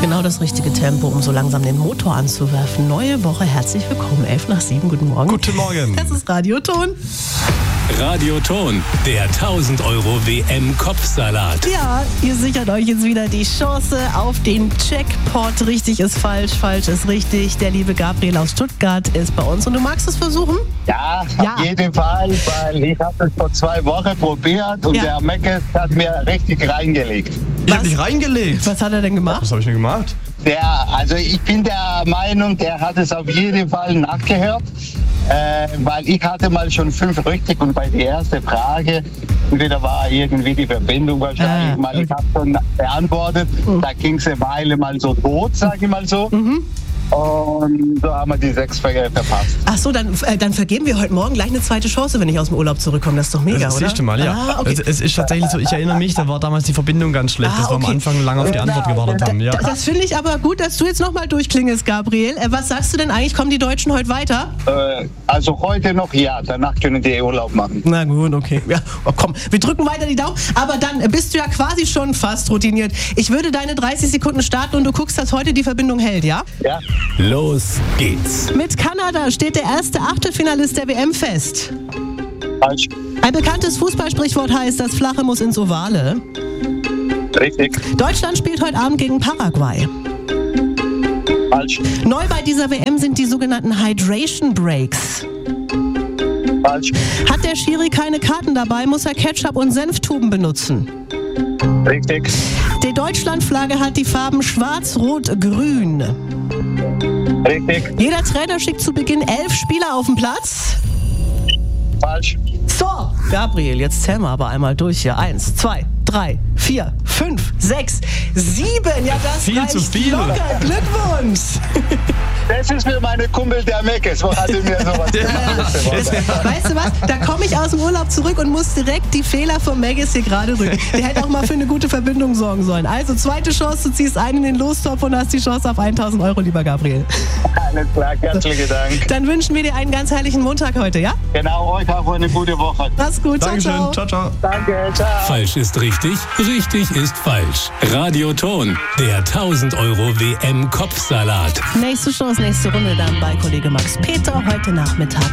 Genau das richtige Tempo, um so langsam den Motor anzuwerfen. Neue Woche, herzlich willkommen. 6:11, guten Morgen. Guten Morgen. Das ist Radioton. Radioton, der 1000 Euro WM-Kopfsalat. Ja, ihr sichert euch jetzt wieder die Chance auf den Jackpot. Richtig ist falsch, falsch ist richtig. Der liebe Gabriel aus Stuttgart ist bei uns und du magst es versuchen? Ja, auf jeden Fall, weil ich habe es vor 2 Wochen probiert und der Meckes hat mir richtig reingelegt. Ich habe dich reingelegt. Was hat er denn gemacht? Was habe ich denn gemacht? Also ich bin der Meinung, der hat es auf jeden Fall nachgehört, weil ich hatte mal schon 5 richtig und bei der ersten Frage, entweder war irgendwie die Verbindung wahrscheinlich mal, ich habe schon beantwortet, da ging es eine Weile mal so tot, sage ich mal so. Und so haben wir die 6 verpasst. Ach so, dann vergeben wir heute Morgen gleich eine zweite Chance, wenn ich aus dem Urlaub zurückkomme. Das ist doch mega, das oder? Siehst du mal, ja. Okay. Es ist tatsächlich so, ich erinnere mich, da war damals die Verbindung ganz schlecht, dass wir am Anfang lange auf die Antwort gewartet haben. Ja. Das finde ich aber gut, dass du jetzt nochmal durchklingelst, Gabriel. Was sagst du denn eigentlich? Kommen die Deutschen heute weiter? Also heute noch ja, danach können die Urlaub machen. Na gut, okay. Ja, komm, wir drücken weiter die Daumen. Aber dann bist du ja quasi schon fast routiniert. Ich würde deine 30 Sekunden starten und du guckst, dass heute die Verbindung hält, ja? Ja. Los geht's. Mit Kanada steht der erste Achtelfinalist der WM fest. Falsch. Ein bekanntes Fußballsprichwort heißt, das Flache muss ins Ovale. Richtig. Deutschland spielt heute Abend gegen Paraguay. Falsch. Neu bei dieser WM sind die sogenannten Hydration Breaks. Falsch. Hat der Schiri keine Karten dabei, muss er Ketchup und Senftuben benutzen. Richtig. Die Deutschlandflagge hat die Farben schwarz, rot, grün. Richtig. Jeder Trainer schickt zu Beginn 11 Spieler auf den Platz. Falsch. So, Gabriel, jetzt zählen wir aber einmal durch hier. 1, 2, 3, 4, 5, 6, 7. Ja, das Viel reicht zu viel. locker. Glückwunsch. Das ist für meine Kumpel der Meckes. Wo hatte mir sowas gemacht? Weißt du was? Da komme ich aus dem Urlaub zurück und muss direkt die Fehler von Maggis hier gerade rücken. Der hätte auch mal für eine gute Verbindung sorgen sollen. Also, zweite Chance, du ziehst ein in den Lostopf und hast die Chance auf 1000 Euro, lieber Gabriel. Alles klar, herzlichen Dank. Dann wünschen wir dir einen ganz herrlichen Montag heute, ja? Genau, euch auch eine gute Woche. Mach's gut, ciao, Dankeschön. ciao. Ciao, ciao. Danke, ciao. Falsch ist richtig, richtig ist falsch. Radioton, der 1000 Euro WM-Kopfsalat. Nächste Chance, nächste Runde dann bei Kollege Max Peter heute Nachmittag